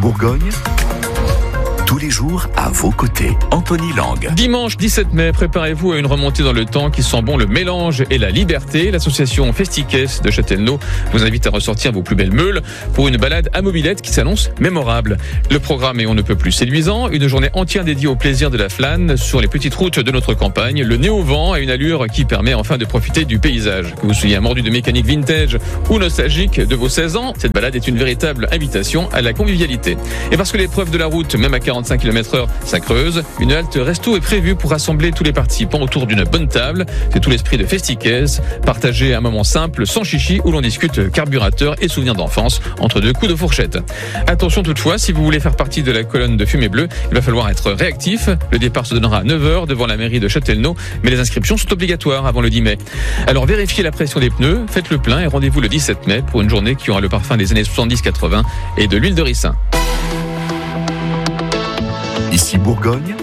Bourgogne, tous les jours à vos côtés. Anthony Lang. Dimanche 17 mai, préparez-vous à une remontée dans le temps qui sent bon le mélange et la liberté. L'association Festiques de Châtellerault vous invite à ressortir vos plus belles meules pour une balade à mobilette qui s'annonce mémorable. Le programme est on ne peut plus séduisant, une journée entière dédiée au plaisir de la flâne sur les petites routes de notre campagne. Le nez au vent a une allure qui permet enfin de profiter du paysage. Que vous soyez un mordu de mécanique vintage ou nostalgique de vos 16 ans, cette balade est une véritable invitation à la convivialité. Et parce que l'épreuve de la route, même à 45 km/h, ça creuse, une halte resto est prévue pour rassembler tous les participants autour d'une bonne table. C'est tout l'esprit de Festiques. Partager un moment simple, sans chichi, où l'on discute carburateur et souvenirs d'enfance entre deux coups de fourchette. Attention toutefois, si vous voulez faire partie de la colonne de fumée bleue, il va falloir être réactif. Le départ se donnera à 9h devant la mairie de Châtellerault, mais les inscriptions sont obligatoires avant le 10 mai. Alors vérifiez la pression des pneus, faites le plein et rendez-vous le 17 mai pour une journée qui aura le parfum des années 70-80 et de l'huile de ricin. Ici Bourgogne,